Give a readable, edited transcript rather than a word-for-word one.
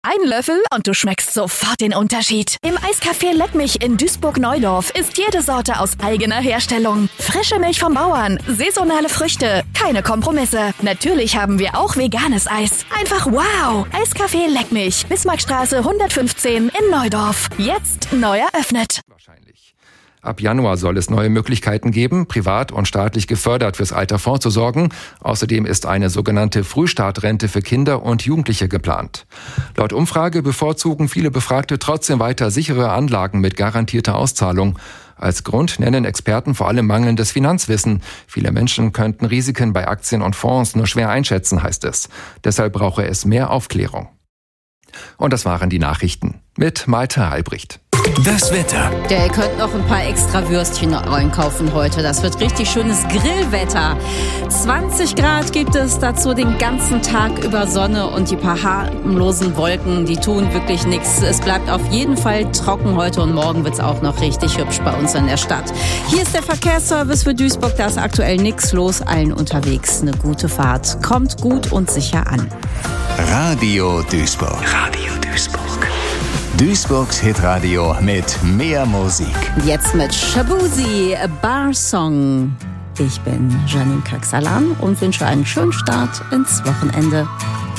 Ein Löffel und du schmeckst sofort den Unterschied. Im Eiscafé Leckmich in Duisburg-Neudorf ist jede Sorte aus eigener Herstellung. Frische Milch vom Bauern, saisonale Früchte, keine Kompromisse. Natürlich haben wir auch veganes Eis. Einfach wow! Eiscafé Leckmich, Bismarckstraße 115 in Neudorf. Jetzt neu eröffnet. Wahrscheinlich. Ab Januar soll es neue Möglichkeiten geben, privat und staatlich gefördert fürs Alter vorzusorgen. Außerdem ist eine sogenannte Frühstartrente für Kinder und Jugendliche geplant. Laut Umfrage bevorzugen viele Befragte trotzdem weiter sichere Anlagen mit garantierter Auszahlung. Als Grund nennen Experten vor allem mangelndes Finanzwissen. Viele Menschen könnten Risiken bei Aktien und Fonds nur schwer einschätzen, heißt es. Deshalb brauche es mehr Aufklärung. Und das waren die Nachrichten mit Malte Albrecht. Das Wetter. Ja, ihr könnt noch ein paar extra Würstchen einkaufen heute. Das wird richtig schönes Grillwetter. 20 Grad gibt es dazu den ganzen Tag über Sonne und die paar harmlosen Wolken, die tun wirklich nichts. Es bleibt auf jeden Fall trocken heute und morgen wird es auch noch richtig hübsch bei uns in der Stadt. Hier ist der Verkehrsservice für Duisburg. Da ist aktuell nichts los. Allen unterwegs eine gute Fahrt. Kommt gut und sicher an. Radio Duisburg. Radio Duisburg. Duisburgs Hitradio mit mehr Musik. Jetzt mit Shabuzi, Bar Song. Ich bin Janine Kaksalan und wünsche einen schönen Start ins Wochenende.